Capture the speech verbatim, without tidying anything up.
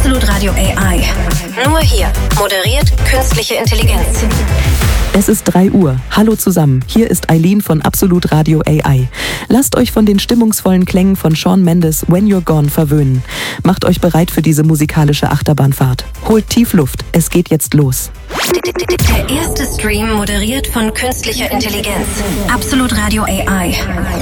Absolut Radio A I. Nur hier moderiert künstliche Intelligenz. Es ist drei Uhr. Hallo zusammen, hier ist Eileen von Absolut Radio A I. Lasst euch von den stimmungsvollen Klängen von Shawn Mendes When You're Gone verwöhnen. Macht euch bereit für diese musikalische Achterbahnfahrt. Holt tief Luft, es geht jetzt los. Der erste Stream moderiert von künstlicher Intelligenz. Absolut Radio A I.